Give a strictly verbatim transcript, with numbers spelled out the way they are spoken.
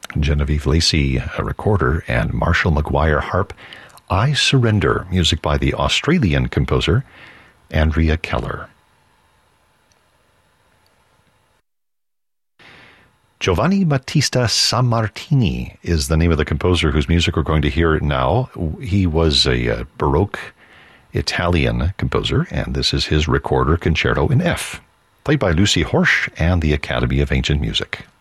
Genevieve Lacey, a recorder, and Marshall McGuire, harp. I Surrender, music by the Australian composer Andrea Keller. Giovanni Battista Sammartini is the name of the composer whose music we're going to hear now. He was a, a Baroque Italian composer, and this is his recorder concerto in F, played by Lucy Horsch and the Academy of Ancient Music.